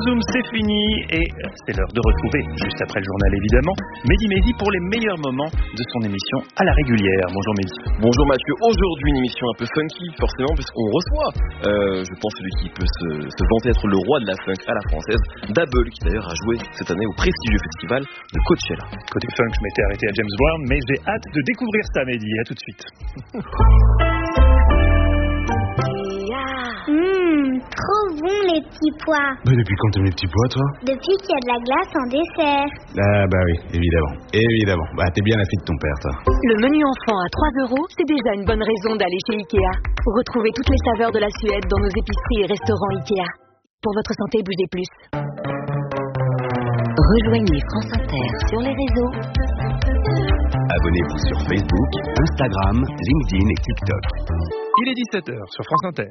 Zoom, c'est fini et c'est l'heure de retrouver, juste après le journal évidemment, Mehdi pour les meilleurs moments de son émission à la régulière. Bonjour Mehdi. Bonjour Mathieu, aujourd'hui une émission un peu funky forcément puisqu'on reçoit, je pense celui qui peut se vanter être le roi de la funk à la française, Dabble, qui d'ailleurs a joué cette année au prestigieux festival de Coachella. Côté funk, je m'étais arrêté à James Brown, mais j'ai hâte de découvrir ça Mehdi, à tout de suite. Trop bon les petits pois. Mais depuis quand t'aimes les petits pois, toi? Depuis qu'il y a de la glace en dessert. Ah bah oui, évidemment. Bah t'es bien la fille de ton père, toi. Le menu enfant à 3 €, c'est déjà une bonne raison d'aller chez Ikea. Retrouvez toutes les saveurs de la Suède dans nos épiceries et restaurants Ikea. Pour votre santé, bougez plus. Rejoignez France Inter sur les réseaux. Abonnez-vous sur Facebook, Instagram, LinkedIn et TikTok. Il est 17h sur France Inter.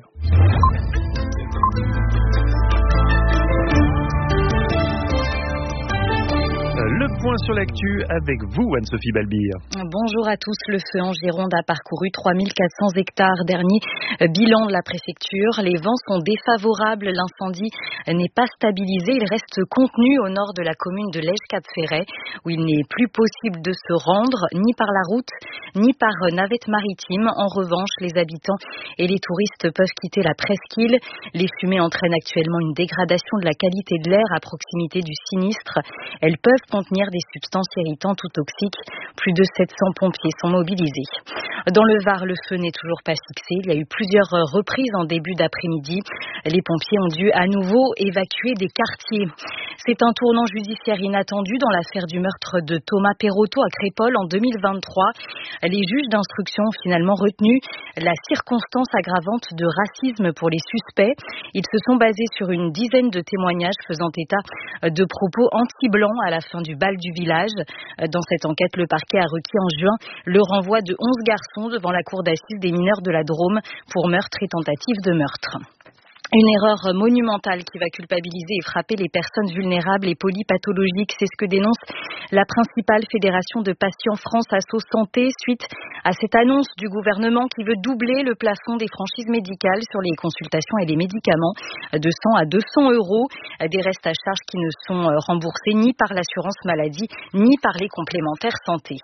Le point sur l'actu avec vous, Anne-Sophie Balbir. Bonjour à tous. Le feu en Gironde a parcouru 3400 hectares. Dernier bilan de la préfecture. Les vents sont défavorables. L'incendie n'est pas stabilisé. Il reste contenu au nord de la commune de Lège-Cap-Ferret, où il n'est plus possible de se rendre, ni par la route, ni par navette maritime. En revanche, les habitants et les touristes peuvent quitter la presqu'île. Les fumées entraînent actuellement une dégradation de la qualité de l'air à proximité du sinistre. Elles peuvent contenir des substances irritantes ou toxiques. Plus de 700 pompiers sont mobilisés. Dans le Var, le feu n'est toujours pas fixé. Il y a eu plusieurs reprises en début d'après-midi. Les pompiers ont dû à nouveau évacuer des quartiers. C'est un tournant judiciaire inattendu dans l'affaire du meurtre de Thomas Perotto à Crépol en 2023. Les juges d'instruction ont finalement retenu la circonstance aggravante de racisme pour les suspects. Ils se sont basés sur une dizaine de témoignages faisant état de propos anti-blancs à la fin du bal du village. Dans cette enquête, le parquet a requis en juin le renvoi de 11 garçons devant la cour d'assises des mineurs de la Drôme pour meurtre et tentative de meurtre. Une erreur monumentale qui va culpabiliser et frapper les personnes vulnérables et polypathologiques. C'est ce que dénonce la principale fédération de patients France Asso Santé suite à cette annonce du gouvernement qui veut doubler le plafond des franchises médicales sur les consultations et les médicaments de 100 à 200 €. Des restes à charge qui ne sont remboursés ni par l'assurance maladie ni par les complémentaires santé.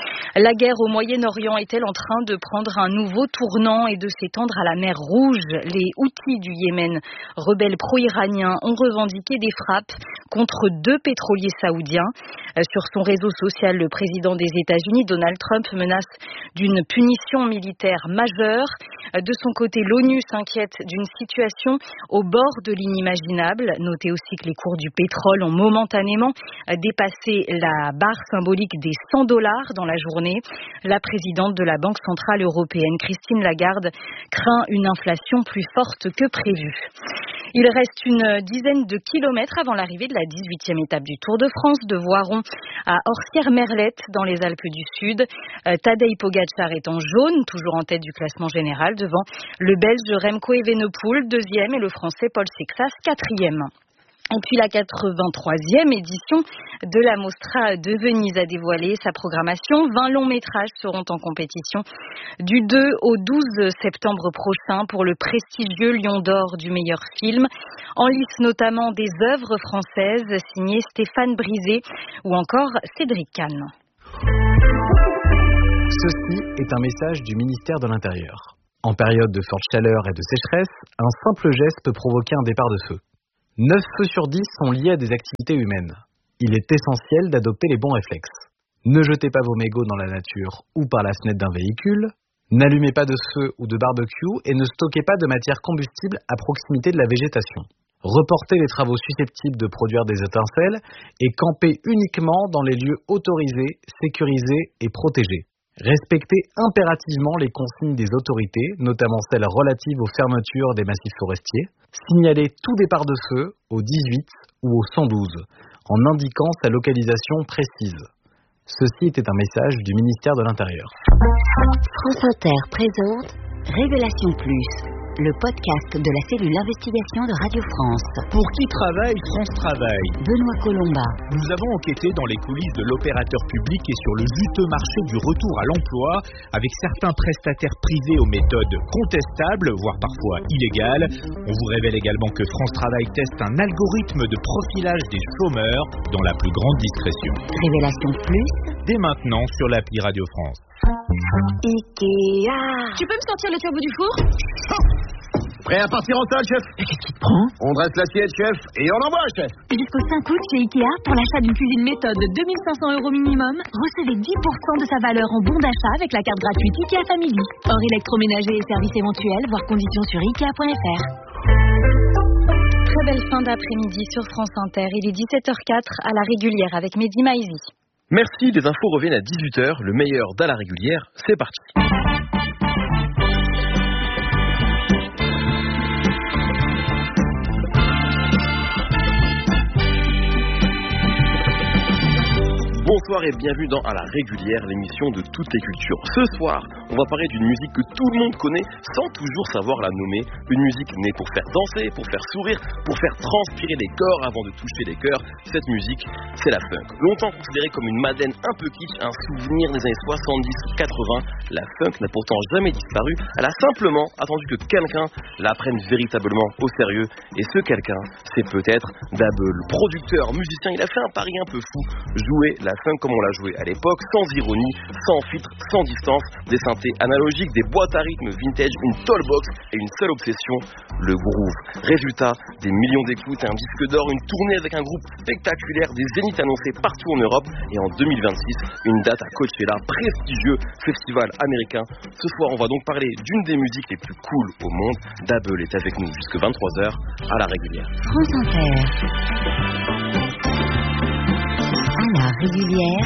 La guerre au Moyen-Orient est-elle en train de prendre un nouveau tournant et de s'étendre à la mer Rouge? Les Houthis du Yémen, rebelles pro-iraniens, ont revendiqué des frappes contre 2 pétroliers saoudiens. Sur son réseau social, le président des États-Unis, Donald Trump, menace d'une punition militaire majeure. De son côté, l'ONU s'inquiète d'une situation au bord de l'inimaginable. Notez aussi que les cours du pétrole ont momentanément dépassé la barre symbolique des $100 dans la journée. La présidente de la Banque centrale européenne, Christine Lagarde, craint une inflation plus forte que prévue. Il reste une dizaine de kilomètres avant l'arrivée de la 18e étape du Tour de France de Voiron à Orsières-Merlette dans les Alpes du Sud. Tadej Pogačar est en jaune, toujours en tête du classement général devant le Belge Remco Evenepoel, 2e, et le Français Paul Sixas, 4e. Et puis la 83e édition de la Mostra de Venise a dévoilé sa programmation. 20 longs métrages seront en compétition du 2 au 12 septembre prochain pour le prestigieux Lion d'Or du meilleur film. En lice notamment des œuvres françaises signées Stéphane Brisé ou encore Cédric Kahn. Ceci est un message du ministère de l'Intérieur. En période de forte chaleur et de sécheresse, un simple geste peut provoquer un départ de feu. 9 feux sur 10 sont liés à des activités humaines. Il est essentiel d'adopter les bons réflexes. Ne jetez pas vos mégots dans la nature ou par la fenêtre d'un véhicule. N'allumez pas de feu ou de barbecue et ne stockez pas de matière combustible à proximité de la végétation. Reportez les travaux susceptibles de produire des étincelles et campez uniquement dans les lieux autorisés, sécurisés et protégés. Respectez impérativement les consignes des autorités, notamment celles relatives aux fermetures des massifs forestiers. Signalez tout départ de feu au 18 ou au 112 en indiquant sa localisation précise. Ceci était un message du ministère de l'Intérieur. France Inter présente Révélation Plus, le podcast de la cellule investigation de Radio France. Pour qui travaille France Travail? Benoît Colomba. Nous avons enquêté dans les coulisses de l'opérateur public et sur le juteux marché du retour à l'emploi, avec certains prestataires privés aux méthodes contestables, voire parfois illégales. On vous révèle également que France Travail teste un algorithme de profilage des chômeurs dans la plus grande discrétion. Révélation plus dès maintenant sur l'appli Radio France. Ikea. Tu peux me sortir le turbo du four? Prêt à partir en salle, chef? Qu'est-ce qui te prend? On dresse l'assiette, chef, et on envoie, chef. Jusqu'au 5 août chez Ikea, pour l'achat d'une cuisine méthode de 2 500 € minimum, recevez 10% de sa valeur en bon d'achat avec la carte gratuite Ikea Family. Hors électroménager et services éventuels, voir conditions sur Ikea.fr. Très belle fin d'après-midi sur France Inter. Il est 17h04 à la régulière avec Mehdi Maizi. Merci, les infos reviennent à 18h, le meilleur d'à la régulière, c'est parti. Bonsoir et bienvenue dans À la régulière, l'émission de toutes les cultures. Ce soir, on va parler d'une musique que tout le monde connaît sans toujours savoir la nommer. Une musique née pour faire danser, pour faire sourire, pour faire transpirer les corps avant de toucher les cœurs. Cette musique, c'est la funk. Longtemps considérée comme une madeleine un peu kitsch, un souvenir des années 70 ou 80, la funk n'a pourtant jamais disparu. Elle a simplement attendu que quelqu'un la prenne véritablement au sérieux. Et ce quelqu'un, c'est peut-être Dabble. Producteur, musicien, il a fait un pari un peu fou. Jouer la funk comme on l'a joué à l'époque, sans ironie, sans filtre, sans distance, des synthés analogiques, des boîtes à rythme vintage, une tollbox et une seule obsession, le groove. Résultat, des millions d'écoutes, un disque d'or, une tournée avec un groupe spectaculaire, des zéniths annoncés partout en Europe et en 2026, une date à Coachella, prestigieux festival américain. Ce soir, on va donc parler d'une des musiques les plus cool au monde. Dabble est avec nous jusque 23h à la régulière. France Inter. À la régulière,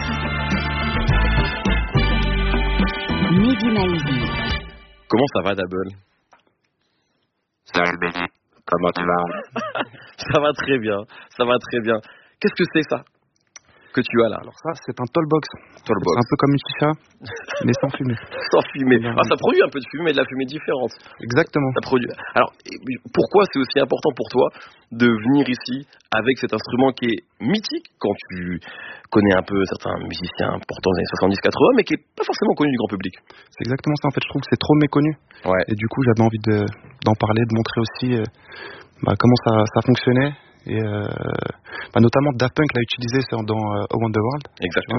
Mehdi Maizi. Comment ça va, Dabble? Salut Mehdi, comment tu vas? Ça va très bien, ça va très bien. Qu'est-ce que c'est ça que tu as là? Alors ça, c'est un tollbox. C'est un peu comme une chicha, mais sans fumée. Sans fumée. Ah, ça produit un peu de fumée, mais de la fumée différente. Exactement. Ça produit. Alors, pourquoi c'est aussi important pour toi de venir ici avec cet instrument qui est mythique quand tu connais un peu certains musiciens importants des années 70-80, mais qui est pas forcément connu du grand public? C'est exactement ça. En fait, je trouve que c'est trop méconnu. Ouais. Et du coup, j'avais envie d'en parler, de montrer aussi comment ça fonctionnait. Et notamment Daft Punk l'a utilisé dans Around the World. Exactement.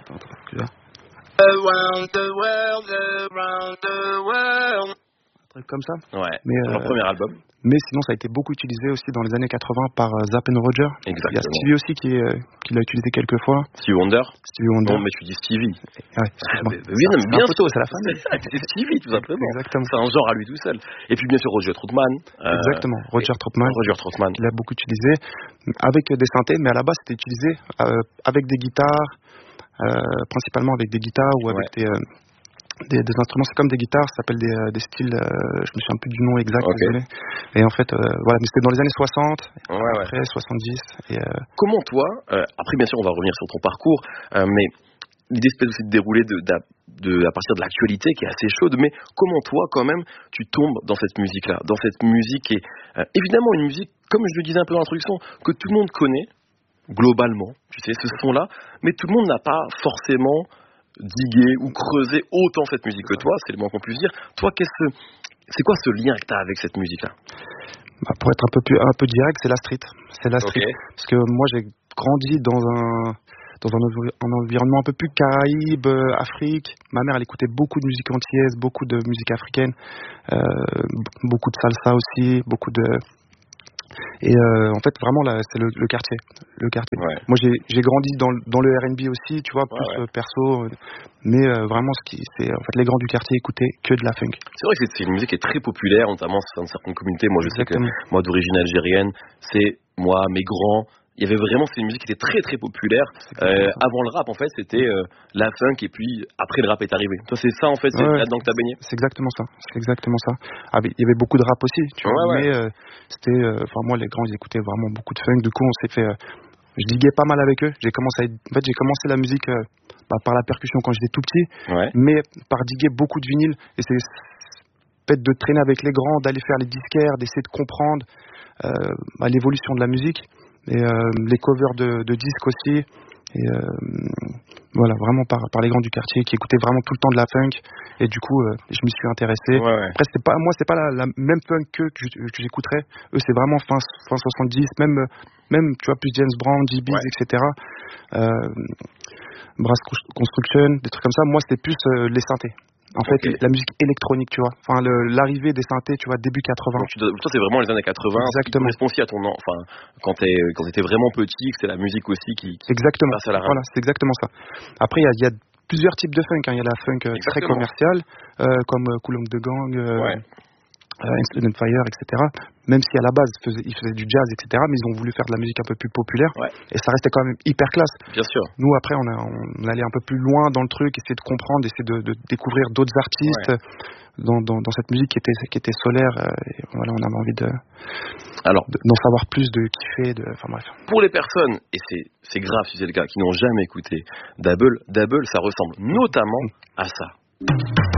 Around the world, around the world. Un truc comme ça. Ouais. Mais leur premier album. Mais sinon, ça a été beaucoup utilisé aussi dans les années 80 par Zapp & Roger. Exactement. Il y a Stevie aussi qui l'a utilisé quelques fois. Stevie Wonder. Non, mais tu dis Stevie. Ouais. Bien photo, c'est la famille. C'est Stevie, tout simplement. Exactement. C'est un genre à lui tout seul. Et puis bien sûr Roger Troutman. Exactement. Roger Troutman. Il l'a beaucoup utilisé avec des synthés, mais à la base c'était utilisé avec des guitares, principalement avec des guitares ou avec des instruments. C'est comme des guitares, ça s'appelle des styles, je me souviens plus du nom exact, désolé. Et en fait, voilà, mais c'était dans les années 60, après 70. Et comment toi, après bien sûr on va revenir sur ton parcours, mais l'idée c'est aussi de dérouler à partir de l'actualité qui est assez chaude, mais comment toi quand même tu tombes dans cette musique-là, dans cette musique qui est évidemment une musique, comme je le disais un peu dans l'introduction, que tout le monde connaît, globalement, tu sais, ce son-là, mais tout le monde n'a pas forcément diguer ou creuser autant cette musique que toi, c'est le moins qu'on puisse dire. Toi, c'est quoi ce lien que tu as avec cette musique-là? Pour être un peu direct, c'est la street. C'est la street. Parce que moi, j'ai grandi dans un environnement un peu plus Caraïbes, Afrique. Ma mère, elle écoutait beaucoup de musique antillaise, beaucoup de musique africaine, beaucoup de salsa aussi, beaucoup de... Et en fait vraiment là c'est le quartier. Ouais. Moi j'ai grandi dans le R&B aussi, tu vois, plus perso, mais vraiment c'est en fait les grands du quartier écoutaient que de la funk. C'est vrai que c'est une musique qui est très populaire, notamment dans certaines communautés. Moi je sais que moi d'origine algérienne, c'est moi mes grands. Il y avait vraiment, c'est une musique qui était très très populaire. Avant le rap, en fait, c'était la funk, et puis après le rap est arrivé. Toi, c'est ça, en fait, c'est là-dedans que t'as baigné. C'est exactement ça. Il y avait beaucoup de rap aussi, tu vois, mais c'était, moi, les grands, ils écoutaient vraiment beaucoup de funk. Du coup, on s'est fait, je diguais pas mal avec eux. J'ai commencé la musique par la percussion quand j'étais tout petit, mais par diguer beaucoup de vinyle. Et fait de traîner avec les grands, d'aller faire les disquaires, d'essayer de comprendre l'évolution de la musique et les covers de disques aussi. Et voilà, vraiment par les grands du quartier qui écoutaient vraiment tout le temps de la funk. Et du coup, je m'y suis intéressé. Ouais. Après, c'est pas la même funk que j'écouterais. Eux, c'est vraiment fin 70, même tu vois, plus James Brown, G-Biz, etc. Brass Construction, des trucs comme ça. Moi, c'était plus les synthés. En fait, la musique électronique, tu vois. Enfin, l'arrivée des synthés, tu vois, début 80. Donc, toi, c'est vraiment les années 80. Exactement. Qui correspond aussi à ton an. Enfin, quand t'étais vraiment petit, que c'est la musique aussi qui exactement. passe à la radio. Voilà, c'est exactement ça. Après, il y a plusieurs types de funk. Il y a la funk très commerciale, comme Cool and the Gang, Instant Fire, etc. Même si à la base ils faisaient du jazz, etc. Mais ils ont voulu faire de la musique un peu plus populaire. Et ça restait quand même hyper classe. Bien sûr. Nous après on allait un peu plus loin dans le truc, essayer de comprendre, essayer de découvrir d'autres artistes dans cette musique qui était solaire. Et voilà, on avait envie d'en savoir plus, de kiffer. Enfin bref. Pour les personnes, et c'est grave si c'est le cas, qui n'ont jamais écouté Double, ça ressemble notamment à ça.